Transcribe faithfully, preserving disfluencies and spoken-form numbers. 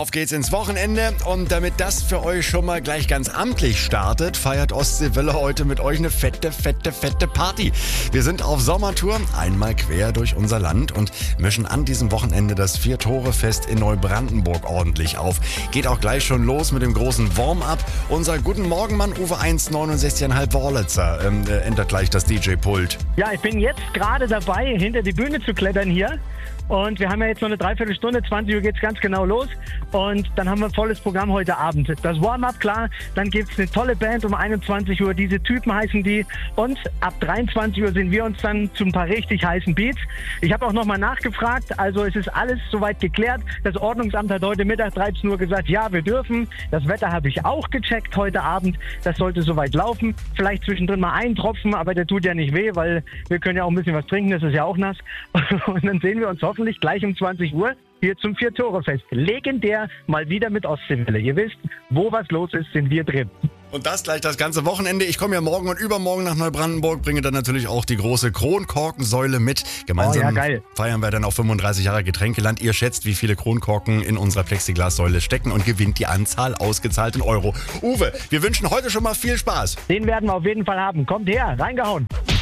Auf geht's ins Wochenende und damit das für euch schon mal gleich ganz amtlich startet, feiert Ostseewelle heute mit euch eine fette, fette, fette Party. Wir sind auf Sommertour, einmal quer durch unser Land und mischen an diesem Wochenende das Vier-Tore-Fest in Neubrandenburg ordentlich auf. Geht auch gleich schon los mit dem großen Warm-up. Unser Guten Morgen-Mann Uwe eins neunundsechzig Komma fünf Wörlitzer ähm, äh, ändert gleich das D J-Pult. Ja, ich bin jetzt gerade dabei, hinter die Bühne zu klettern hier. Und wir haben ja jetzt noch eine Dreiviertelstunde, zwanzig Uhr geht's ganz genau los. Und dann haben wir ein volles Programm heute Abend. Das Warm-up, klar, dann gibt's eine tolle Band um einundzwanzig Uhr, diese Typen heißen die. Und ab dreiundzwanzig Uhr sehen wir uns dann zu ein paar richtig heißen Beats. Ich habe auch nochmal nachgefragt, also es ist alles soweit geklärt. Das Ordnungsamt hat heute Mittag dreizehn Uhr gesagt, ja, wir dürfen. Das Wetter habe ich auch gecheckt heute Abend. Das sollte soweit laufen. Vielleicht zwischendrin mal einen Tropfen, aber der tut ja nicht weh, weil wir können ja auch ein bisschen was trinken, das ist ja auch nass. Und dann sehen wir uns hoffentlich gleich um zwanzig Uhr hier zum Vier-Tore-Fest. Legendär, mal wieder mit Ostseewelle. Ihr wisst, wo was los ist, sind wir drin. Und das gleich das ganze Wochenende. Ich komme ja morgen und übermorgen nach Neubrandenburg, bringe dann natürlich auch die große Kronkorkensäule mit. Gemeinsam oh, ja, geil. feiern wir dann auch fünfunddreißig Jahre Getränkeland. Ihr schätzt, wie viele Kronkorken in unserer Plexiglassäule stecken und gewinnt die Anzahl ausgezahlt in Euro. Uwe, wir wünschen heute schon mal viel Spaß. Den werden wir auf jeden Fall haben. Kommt her, reingehauen.